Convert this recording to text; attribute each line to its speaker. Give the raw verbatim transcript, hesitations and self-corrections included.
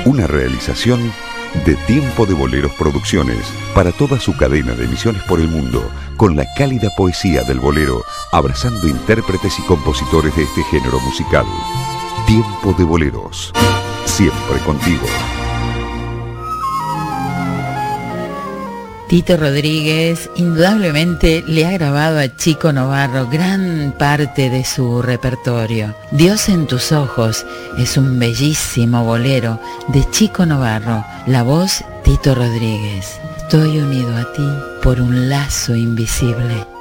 Speaker 1: Una realización de Tiempo de Boleros Producciones para toda su cadena de emisiones por el mundo, con la cálida poesía del bolero, abrazando intérpretes y compositores de este género musical. Tiempo de Boleros, siempre contigo.
Speaker 2: Tito Rodríguez indudablemente le ha grabado a Chico Novarro gran parte de su repertorio. Dios en tus ojos es un bellísimo bolero de Chico Novarro, la voz Tito Rodríguez. Estoy unido a ti por un lazo invisible.